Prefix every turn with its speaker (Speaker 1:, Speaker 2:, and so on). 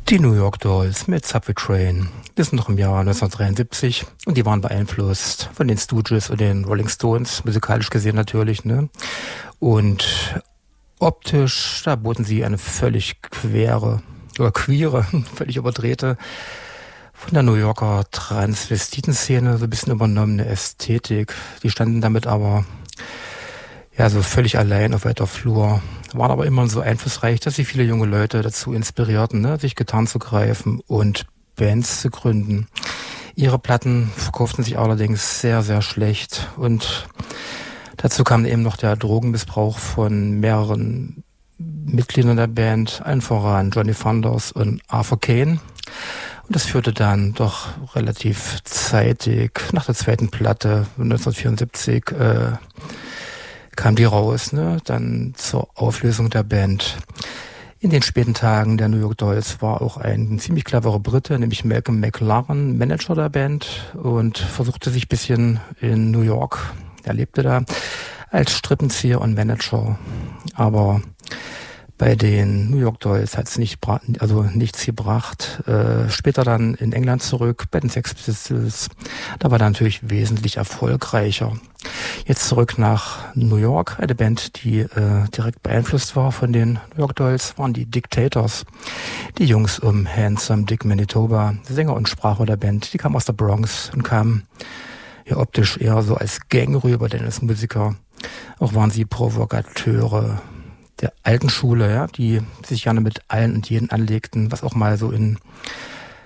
Speaker 1: Die New York Dolls mit Subway Train. Wir sind noch im Jahr 1973 und die waren beeinflusst von den Stooges und den Rolling Stones, musikalisch gesehen natürlich, ne? Und optisch, da boten sie eine völlig queere, völlig überdrehte, von der New Yorker Transvestiten-Szene so ein bisschen übernommene Ästhetik. Die standen damit aber ja so völlig allein auf weiter Flur, waren aber immer so einflussreich, dass sie viele junge Leute dazu inspirierten, ne, sich Gitarren zu greifen und Bands zu gründen. Ihre Platten verkauften sich allerdings sehr, sehr schlecht und dazu kam eben noch der Drogenmissbrauch von mehreren Mitgliedern der Band, allen voran Johnny Thunders und Arthur Kane. Und das führte dann doch relativ zeitig, nach der zweiten Platte 1974, kam die raus, ne? Dann zur Auflösung der Band. In den späten Tagen der New York Dolls war auch ein ziemlich cleverer Brite, nämlich Malcolm McLaren, Manager der Band und versuchte sich ein bisschen in New York, er lebte da, als Strippenzieher und Manager. Aber bei den New York Dolls hat es nichts gebracht. Später dann in England zurück, bei den Sex Pistols, da war er natürlich wesentlich erfolgreicher. Jetzt zurück nach New York, eine Band, die direkt beeinflusst war von den New York Dolls, waren die Dictators. Die Jungs um Handsome Dick Manitoba, Sänger und Sprachrohr der Band, die kamen aus der Bronx und kamen ja optisch eher so als Gang rüber, denn als Musiker. Auch waren sie Provokateure der alten Schule, ja, die sich gerne mit allen und jeden anlegten, was auch mal so in